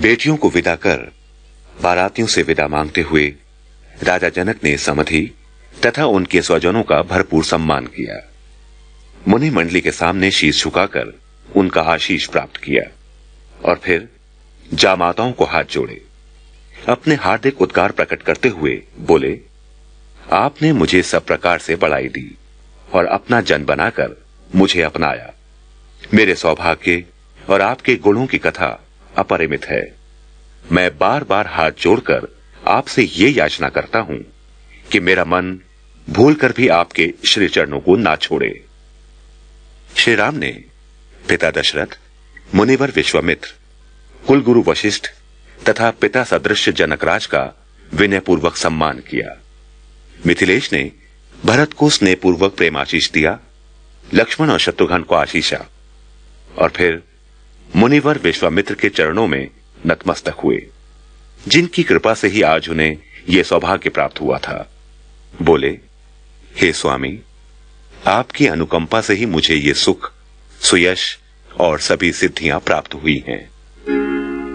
बेटियों को विदा कर बारातियों से विदा मांगते हुए राजा जनक ने समधि तथा उनके स्वजनों का भरपूर सम्मान किया। मुनि मंडली के सामने शीश झुकाकर उनका आशीष प्राप्त किया और फिर जामाताओं को हाथ जोड़े। अपने हार्दिक उद्गार प्रकट करते हुए बोले, आपने मुझे सब प्रकार से बड़ाई दी और अपना जन बनाकर मुझे अपनाया। मेरे सौभाग्य और आपके गुणों की कथा अपरिमित है। मैं बार बार हाथ जोड़कर आपसे ये याचना करता हूं कि मेरा मन भूलकर भी आपके श्री चरणों को ना छोड़े। श्री राम ने पिता दशरथ, मुनिवर विश्वामित्र, कुलगुरु वशिष्ठ तथा पिता सदृश जनकराज का विनयपूर्वक सम्मान किया। मिथिलेश ने भरत को स्नेहपूर्वक प्रेमाशीष दिया, लक्ष्मण और शत्रुघ्न को आशीषा और फिर मुनिवर विश्वामित्र के चरणों में नतमस्तक हुए, जिनकी कृपा से ही आज उन्हें यह सौभाग्य प्राप्त हुआ था। बोले, हे स्वामी, आपकी अनुकंपा से ही मुझे ये सुख, सुयश और सभी सिद्धियां प्राप्त हुई हैं।